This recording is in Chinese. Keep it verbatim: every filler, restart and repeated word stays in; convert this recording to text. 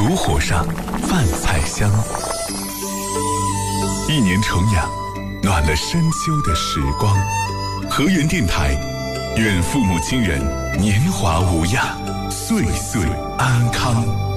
炉火上，饭菜香。一年重阳，暖了深秋的时光。河源电台，愿父母亲人年华无恙，岁岁安康。